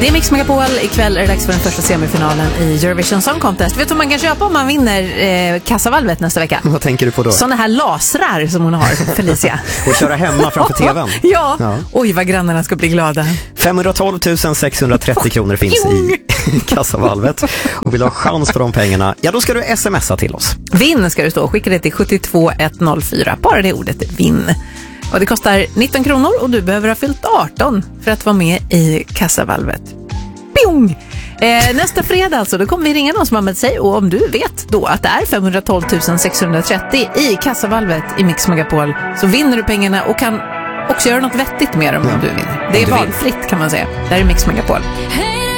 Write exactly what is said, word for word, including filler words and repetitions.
Det är Mix Megapol. Ikväll är det dags för den första semifinalen i Eurovision Song Contest. Vet du vad man kan köpa om man vinner eh, kassavalvet nästa vecka? Vad tänker du på då? Såna här lasrar som hon har, Felicia. Och köra hemma framför tvn. Ja. ja, oj vad grannarna ska bli glada. femhundratolv tusen sexhundratrettio kronor finns i kassavalvet. Och vill du ha chans på de pengarna, ja då ska du smsa till oss. Vinn ska du stå, skicka det till sju två ett noll fyra. Bara det ordet vinn. Och det kostar nitton kronor och du behöver ha fyllt arton för att vara med i kassavalvet. Pjong! Eh, nästa fredag alltså, då kommer vi ringa någon som har med sig. Och om du vet då att det är femhundratolv tusen sexhundratrettio i kassavalvet i Mix Megapol, så vinner du pengarna och kan också göra något vettigt med dem om ja. du vinner. Det är valfritt kan man säga. Det här är Mix Megapol.